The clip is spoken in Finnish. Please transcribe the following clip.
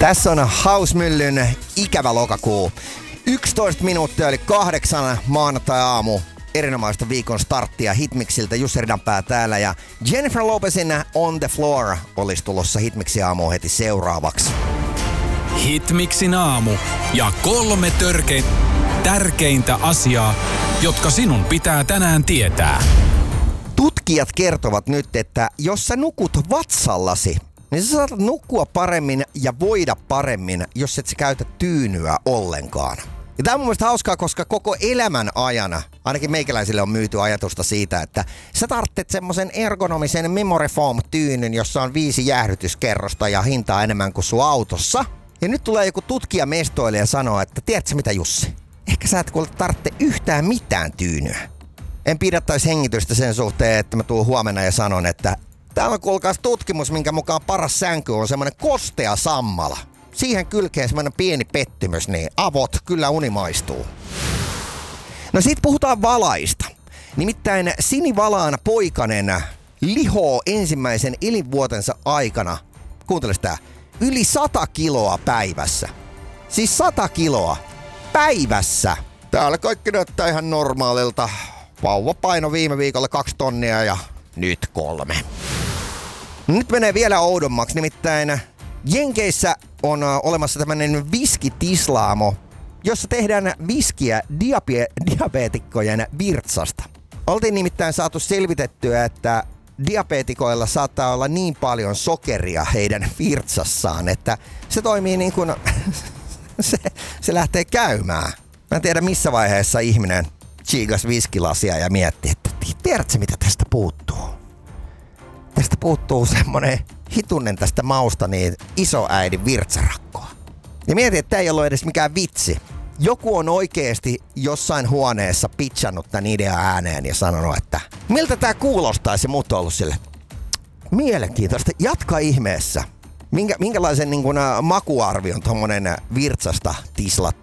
Tässä on House-myllyn ikävä lokakuu. 11 minuuttia eli 8 maanantai-aamu. Erinomaista viikon starttia Hitmixiltä. Jussi Ridanpää täällä ja Jennifer Lopezin On the Floor olisi tulossa Hitmixin aamu heti seuraavaksi. Hitmixin aamu ja 3 tärkeintä asiaa, jotka sinun pitää tänään tietää. Tutkijat kertovat nyt, että jos sä nukut vatsallasi, niin sä saatat nukkua paremmin ja voida paremmin, jos et sä käytä tyynyä ollenkaan. Ja tää on mun mielestä hauskaa, koska koko elämän ajana, ainakin meikäläisille on myyty ajatusta siitä, että sä tarvitset semmosen ergonomisen memory foam tyynyn, jossa on 5 jäähdytyskerrosta ja hintaa enemmän kuin sun autossa. Ja nyt tulee joku tutkija mestoille ja sanoo, että tiedätkö mitä Jussi? Ehkä sä et kuule tarvitse yhtään mitään tyynyä. En pidättäisi hengitystä sen suhteen, että mä tuun huomenna ja sanon, että täällä on kuulkaas tutkimus, minkä mukaan paras sänky on semmonen kostea sammala. Siihen kylkeen semmonen pieni pettymys, niin avot kyllä uni maistuu. No sit puhutaan valaista. Nimittäin sinivalaana poikanen lihoo ensimmäisen elinvuotensa aikana, kuuntele tää, yli 100 kiloa päivässä. Siis 100 kiloa päivässä. Täällä kaikki näyttää ihan normaalilta. Vauvapaino viime viikolla 2 tonnia ja nyt 3. Nyt menee vielä oudommaksi, nimittäin Jenkeissä on olemassa tämmönen viskitislaamo, jossa tehdään viskiä diabeetikkojen virtsasta. Oltiin nimittäin saatu selvitettyä, että diabeetikoilla saattaa olla niin paljon sokeria heidän virtsassaan, että se toimii niin kuin se lähtee käymään. Mä en tiedä missä vaiheessa ihminen chiigas viskilasia ja mietti, että tiedätkö mitä tästä puuttuu? Tästä puuttuu semmonen hitunen tästä mausta niin isoäidin virtsarakkoa. Ja mietin, että tää ei ollut edes mikään vitsi. Joku on oikeesti jossain huoneessa pitchannut tän idean ääneen ja sanonut, että miltä tää kuulostaisi, ja muut on ollut sille mielenkiintoista. Jatka ihmeessä. Minkälaisen niin kun, makuarvion tommonen virtsasta tislattu